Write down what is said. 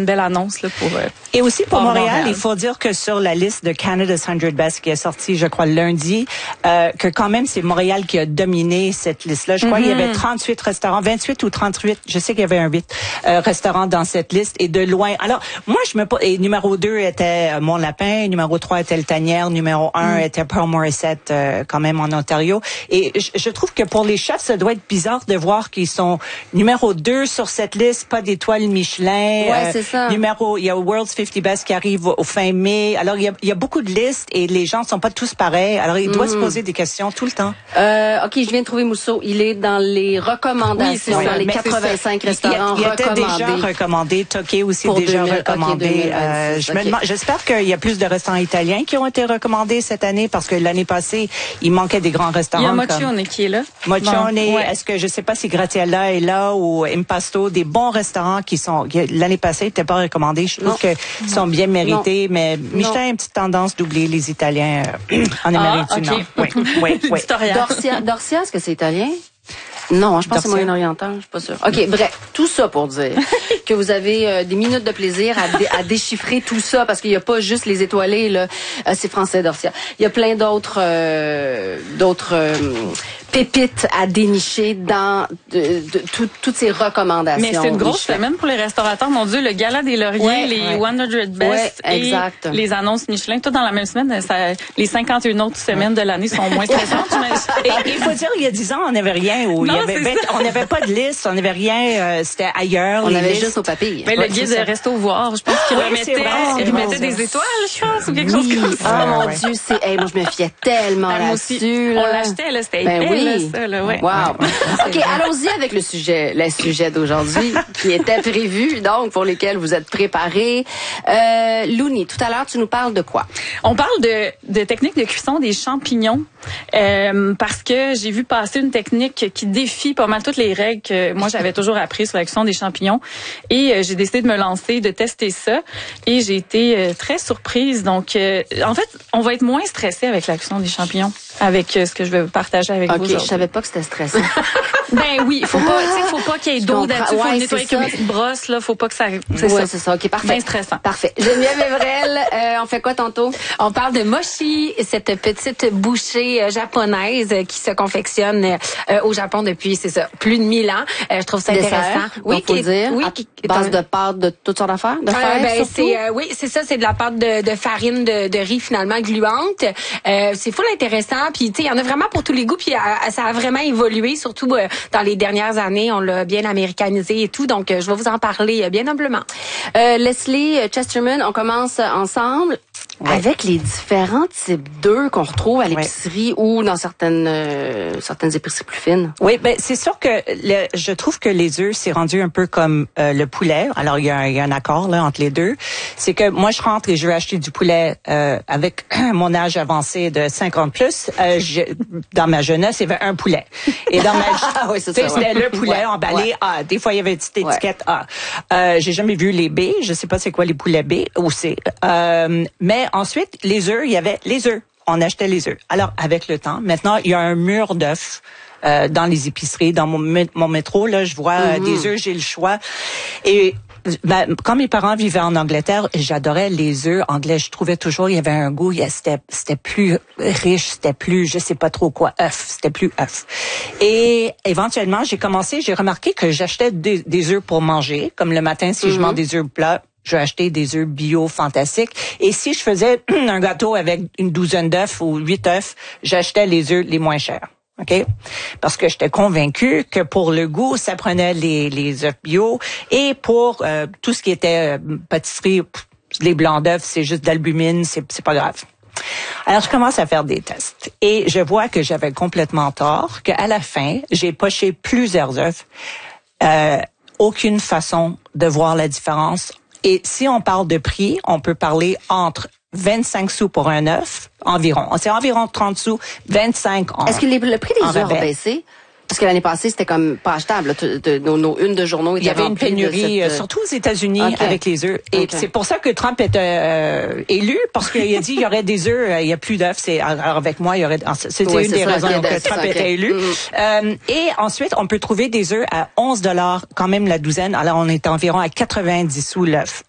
une belle annonce là, pour... Et aussi pour Montréal, il faut dire que sur la liste de Canada's 100 Best qui est sortie, je crois, lundi, que quand même, c'est Montréal qui a dominé cette liste-là. Je crois qu'il y avait 38 restaurants, 28 ou 38, je sais qu'il y avait un 8 restaurants dans cette liste, et de loin. Alors, moi, et numéro 2 était Mon Lapin, numéro 3 était Le Tanière, numéro 1 était Pearl Morissette, quand même en Ontario. Et je trouve que pour les chefs, ça doit être bizarre de voir qu'ils sont numéro 2 sur cette liste, pas d'étoiles Michelin. Ouais, c'est ça. Il y a World's 50 Best qui arrive au fin mai. Alors, il y a beaucoup de listes et les gens sont pas tous pareils. Alors, il doit se poser des questions tout le temps. OK, je viens de trouver Mousseau. Il est dans les recommandations, dans les 85 restaurants recommandés. Il était déjà recommandé. Toqué aussi déjà recommandé. J'espère qu'il y a plus de restaurants italiens qui ont été recommandés cette année parce que l'année passée, il manquait des grands restaurants. Il y a Moccione qui est là. Moccione, est-ce que je sais pas si Graziella est là ou Impasto, des bons restaurants qui l'année passée n'étaient pas recommandés. Je trouve qu'ils sont bien mérités, mais Michelin a une petite tendance d'oublier les Italiens en Amérique du Nord. Oui. Dorsia, est-ce que c'est italien? Non, je pense que c'est moyen-oriental, je suis pas sûre. OK, bref, tout ça pour dire que vous avez des minutes de plaisir à déchiffrer tout ça, parce qu'il n'y a pas juste les étoilés, là. C'est français, Dorsia. Il y a plein d'autres pépites à dénicher dans toutes ces recommandations. Mais c'est une grosse semaine pour les restaurateurs. Mon Dieu, le Gala des Lauriers, les 100 Best et les annonces Michelin, tout dans la même semaine. Les 51 autres semaines de l'année sont moins stressantes. Il faut dire, il y a 10 ans, on n'avait rien. On n'avait pas de liste, on n'avait rien. C'était ailleurs. On avait juste au papier. Mais le guide de Resto Voir, je pense qu'il remettait des étoiles, je pense, ou quelque chose comme ça. Oh mon Dieu, moi je me fiais tellement là-dessus. On l'achetait, là, c'était ça, là, ouais. Wow. OK, allons-y avec le sujet d'aujourd'hui qui était prévu, donc pour lesquels vous êtes préparés. Louni, tout à l'heure, tu nous parles de quoi? On parle de technique de cuisson des champignons parce que j'ai vu passer une technique qui défie pas mal toutes les règles que moi j'avais toujours appris sur la cuisson des champignons, et j'ai décidé de me lancer, de tester ça, et j'ai été très surprise. Donc en fait, on va être moins stressé avec la cuisson des champignons, avec ce que je vais partager avec vous aujourd'hui. Je savais pas que c'était stressant. Ben oui, faut pas qu'il y ait d'eau là-dessus, faut le nettoyer avec une petite brosse, là, faut pas que ça... C'est ça, OK, parfait. Bien stressant. Parfait. Geneviève Evrel, on fait quoi tantôt? On parle de mochi, cette petite bouchée japonaise qui se confectionne au Japon depuis, plus de 1000 ans. Je trouve ça intéressant. Oui, faut dire. Oui, base de pâte de toutes sortes d'affaires, de fer, c'est ça, c'est de la pâte de farine de riz finalement gluante. C'est full intéressant, puis tu sais, il y en a vraiment pour tous les goûts, puis ça a vraiment évolué, surtout dans les dernières années, on l'a bien américanisé et tout, donc je vais vous en parler bien humblement. Leslie Chesterman, on commence ensemble. Ouais. Avec les différents types d'œufs qu'on retrouve à l'épicerie ou dans certaines épiceries plus fines. Oui, ben c'est sûr que je trouve que les œufs, c'est rendu un peu comme le poulet. Alors il y a un accord là entre les deux. C'est que moi je rentre et je veux acheter du poulet avec mon âge avancé de 50 plus. Dans ma jeunesse, il y avait un poulet. Et dans ma c'était le poulet emballé A. Des fois il y avait une petite étiquette A. J'ai jamais vu les B. Je sais pas c'est quoi les poulets B ou C. Mais ensuite, les œufs, il y avait les œufs. On achetait les œufs. Alors, avec le temps, maintenant, il y a un mur d'œufs dans les épiceries. Dans mon métro, là, je vois des œufs, j'ai le choix. Et quand mes parents vivaient en Angleterre, j'adorais les œufs anglais. Je trouvais toujours il y avait un goût, c'était plus riche, c'était plus, je sais pas trop quoi, c'était plus œuf. Et éventuellement, j'ai remarqué que j'achetais des œufs pour manger, comme le matin si je mange des œufs plats. Je vais acheter des œufs bio fantastiques. Et si je faisais un gâteau avec une douzaine d'œufs ou 8 œufs, j'achetais les œufs les moins chers. OK? Parce que j'étais convaincue que pour le goût, ça prenait les œufs bio. Et pour tout ce qui était pâtisserie, les blancs d'œufs, c'est juste d'albumine, c'est pas grave. Alors, je commence à faire des tests. Et je vois que j'avais complètement tort, qu'à la fin, j'ai poché plusieurs œufs. Aucune façon de voir la différence. Et si on parle de prix, on peut parler entre 25 sous pour un œuf, environ. C'est environ 30 sous, 25 en. Est-ce que le prix des œufs a baissé? Parce que l'année passée, c'était comme pas achetable. Nos unes de journaux étaient remplies. Il y avait une pénurie, surtout aux États-Unis, avec les œufs. Et c'est pour ça que Trump était élu, parce qu'il a dit il y aurait des œufs, il y a plus d'œufs. Alors avec moi, il y aurait. C'était une des raisons que Trump était élu. Et ensuite, on peut trouver des œufs à $11 quand même la douzaine. Alors on est environ à 90 sous l'œuf.